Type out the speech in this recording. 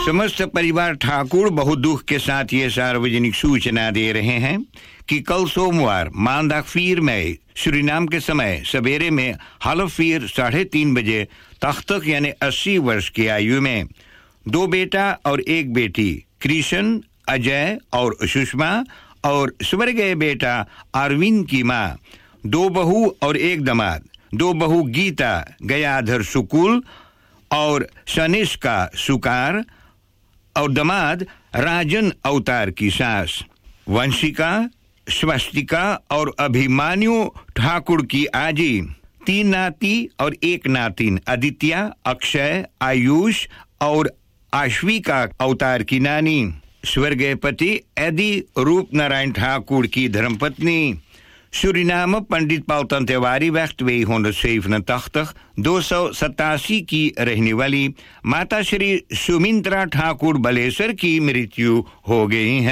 समस्त परिवार ठाकुर बहुत दुख के साथ ये सार्वजनिक सूचना दे रहे हैं कि कल सोमवार मानदाग 4 मई सूरीनाम के समय सवेरे में हालफ 3:30 बजे तख्तक यानी 80 वर्ष की आयु में 2 बेटा और 1 बेटी कृष्ण, अजय और सुषमा और स्वर्गीय बेटा अरविंद की मां 2 बहू और 1 दामाद, 2 बहू गीता गयाधर सुकुल और सनिष्का सुकार और दामाद राजन अवतार की सास वंशिका, स्वस्तिका और अभिमान्यु ठाकुर की आजी 3 नाती और 1 नातिन आदित्य, अक्षय, आयुष और आश्विका अवतार की नानी स्वर्गीय पति एदी रूप नारायण ठाकुर की धर्मपत्नी सूरीनाम पंडित पाउतन तिवारी वक्त 287 287 की रहने वाली माता श्री सुमित्रा ठाकुर बलेसर की मृत्यु हो गई है।